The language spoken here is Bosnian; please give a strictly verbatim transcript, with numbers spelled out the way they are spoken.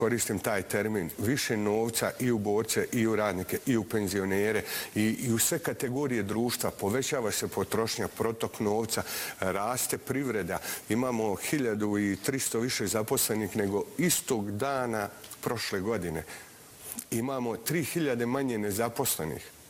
koristim taj termin, više novca i u borce, i u radnike, i u penzionere, i, i u sve kategorije društva. Povećava se potrošnja, protok novca, raste privreda. Imamo hiljadu i tristo više zaposlenih nego istog dana prošle godine. Imamo tri hiljade manje nezaposlenih.